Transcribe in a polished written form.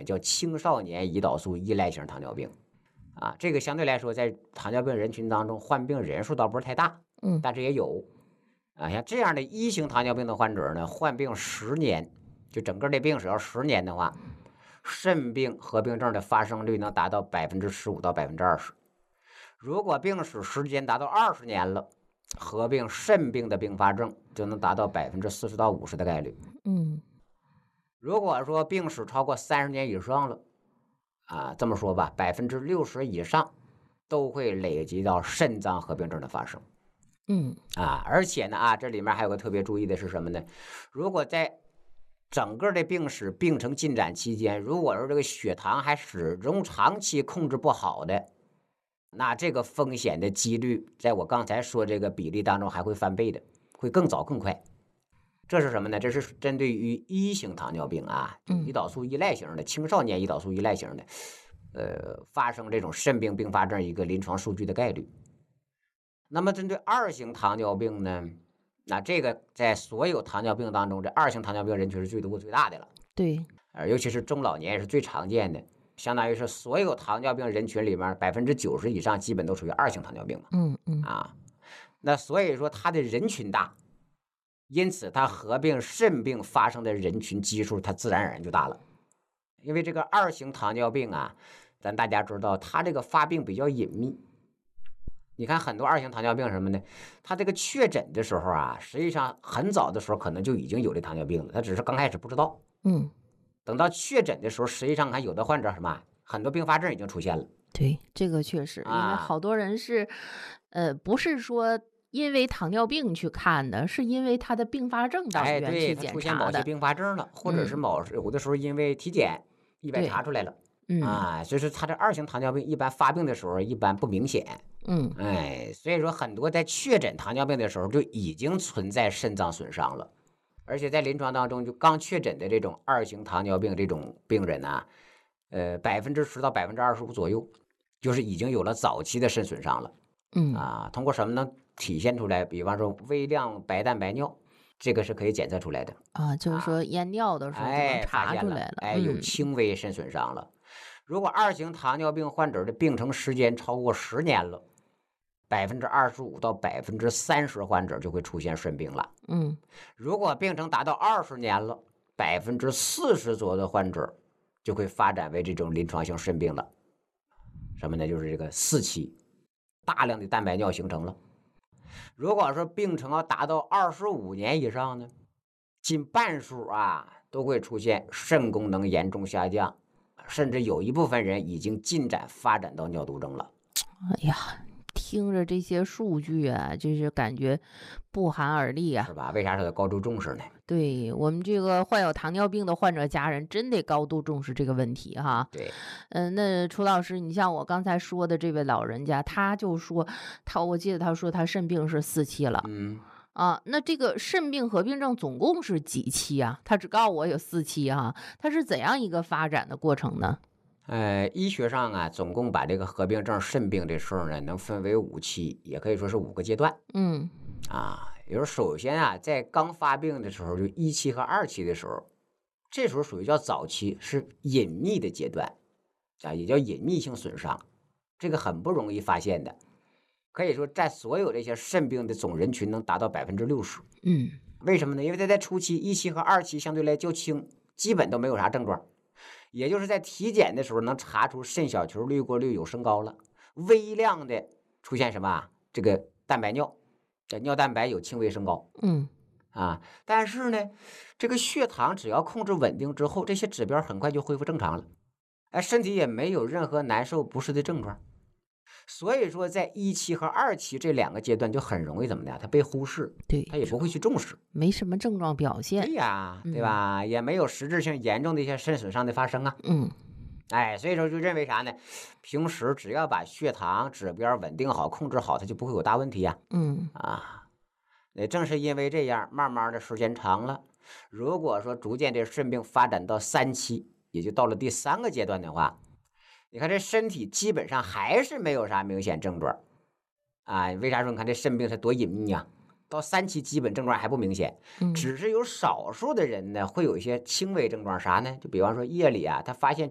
呢，叫青少年胰岛素依赖型糖尿病。这个相对来说，在糖尿病人群当中，患病人数倒不是太大，但是也有。像这样的1型糖尿病的患者呢，患病10年，就整个的病史要10年的话，肾病合并症的发生率能达到15%到20%。如果病史时间达到20年了，合并肾病的并发症就能达到40%到50%的概率。如果说病史超过30年以上了，这么说吧，60%以上都会累积到肾脏合并症的发生。而且呢，这里面还有个特别注意的是什么呢？如果在整个的病史病程进展期间，如果说这个血糖还始终长期控制不好的，那这个风险的几率，在我刚才说这个比例当中还会翻倍的，会更早更快。这是什么呢？这是针对于1型糖尿病胰岛素依赖型的青少年胰岛素依赖型的，发生这种肾病并发症一个临床数据的概率。那么针对2型糖尿病呢，那这个在所有糖尿病当中，这2型糖尿病人群是最多最大的了。 对， 尤其是中老年也是最常见的，相当于是所有糖尿病人群里面90%以上基本都属于2型糖尿病嘛。那所以说它的人群大，因此它合并肾病发生的人群基数它自然而然就大了。因为这个2型糖尿病咱大家知道它这个发病比较隐秘。你看很多2型糖尿病什么呢？他这个确诊的时候实际上很早的时候可能就已经有这糖尿病了，他只是刚开始不知道。等到确诊的时候，实际上看有的患者很多并发症已经出现了。 对，这个确实，因为好多人是，不是说因为糖尿病去看的，是因为他的并发症到医院去检查的。 他出现某些并发症了，或者是有的时候因为体检意外查出来了。所以说他这2型糖尿病一般发病的时候一般不明显。所以说很多在确诊糖尿病的时候就已经存在肾脏损伤了，而且在临床当中就刚确诊的这种2型糖尿病这种病人10%到25%左右，就是已经有了早期的肾损伤了。通过什么能体现出来？比方说微量白蛋白尿，这个是可以检测出来的就是说验尿的时候就能查出来了。 有轻微肾损伤了。如果2型糖尿病患者的病程时间超过10年了，25%到30%患者就会出现肾病了。如果病程达到20年了，40%左右的患者就会发展为这种临床性肾病了。什么呢？就是这个4期，大量的蛋白尿形成了。如果说病程要达到25年以上呢，近半数都会出现肾功能严重下降，甚至有一部分人已经进展发展到尿毒症了。 哎呀，听着这些数据就是感觉不寒而栗是吧？为啥说得高度重视呢？ 对，我们这个患有糖尿病的患者家人真得高度重视这个问题哈。 对， 那楚老师，你像我刚才说的这位老人家，他就说我记得他说他肾病是4期了。那这个肾病合并症总共是几期啊？他只告诉我有4期它是怎样一个发展的过程呢？ 医学上总共把这个合并症肾病这事儿呢，能分为5期，也可以说是5个阶段。也就是首先在刚发病的时候，就1期和2期的时候，这时候属于叫早期，是隐秘的阶段也叫隐秘性损伤，这个很不容易发现的。可以说在所有这些肾病的总人群能达到60%。为什么呢？因为它在初期1期和2期相对来较轻，基本都没有啥症状，也就是在体检的时候能查出肾小球滤过率有升高了，微量的出现什么这个蛋白尿，尿蛋白有轻微升高。但是呢，这个血糖只要控制稳定之后，这些指标很快就恢复正常了。身体也没有任何难受不适的症状。所以说在1期和2期这2个阶段就很容易怎么的，它被忽视， 对， 它也不会去重视， 没什么症状表现。 对呀，对吧？也没有实质性严重的一些肾损伤的发生所以说就认为啥呢？平时只要把血糖指标稳定好、控制好，它就不会有大问题也正是因为这样，慢慢的时间长了，如果说逐渐这肾病发展到3期，也就到了第3个阶段的话，你看这身体基本上还是没有啥明显症状为啥说你看这肾病它多隐秘到3期基本症状还不明显，只是有少数的人呢会有一些轻微症状，啥呢？就比方说夜里他发现